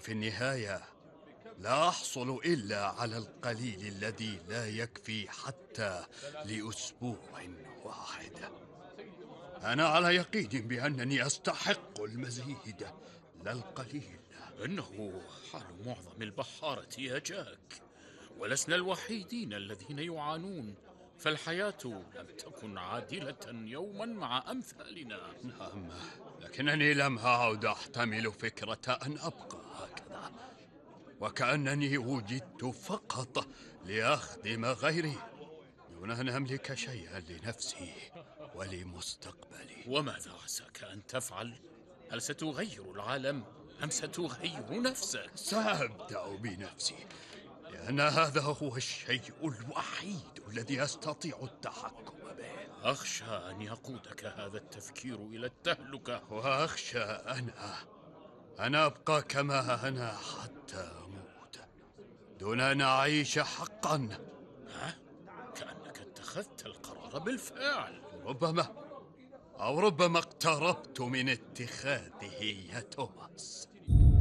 في النهاية لا أحصل إلا على القليل الذي لا يكفي حتى لأسبوع واحد. أنا على يقين بأنني أستحق المزيد لا القليل. إنه حال معظم البحارة يا جاك، ولسنا الوحيدين الذين يعانون، فالحياة لم تكن عادلة يوما مع أمثالنا. نعم، لكنني لم أعد أحتمل فكرة أن أبقى هكذا، وكأنني وجدت فقط لأخدم غيري دون أن أملك شيئا لنفسي ولمستقبلي. وماذا عساك أن تفعل؟ هل ستغير العالم أم ستغير نفسك؟ سأبدأ بنفسي، لأن هذا هو الشيء الوحيد الذي أستطيع التحكم به. أخشى أن يقودك هذا التفكير إلى التهلكة. وأخشى أن أبقى كما أنا حتى أموت دون أن أعيش حقا. ها؟ كأنك اتخذت القرار بالفعل. ربما اقتربت من اتخاذه يا توماس.